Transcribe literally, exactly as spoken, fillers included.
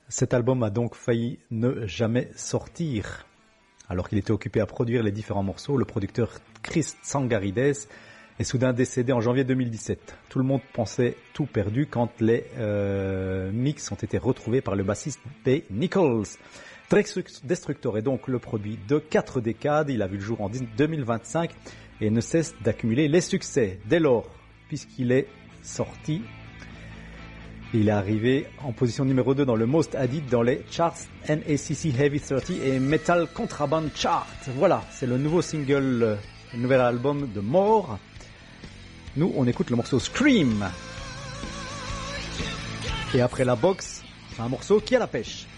Cet album a donc failli ne jamais sortir. Alors qu'il était occupé à produire les différents morceaux, le producteur Chris Tsangarides est soudain décédé en janvier deux mille dix-sept. Tout le monde pensait tout perdu quand les euh, mix ont été retrouvés par le bassiste B. Nichols. Destructor est donc le produit de quatre décades. Il a vu le jour en deux mille vingt-cinq et ne cesse d'accumuler les succès. Dès lors, puisqu'il est sorti, il est arrivé en position numéro deux dans le Most Added dans les charts N A C C Heavy trente et Metal Contraband Chart. Voilà, c'est le nouveau single, le nouvel album de More. Nous, on écoute le morceau Scream. Et après la boxe, c'est un morceau qui a la pêche.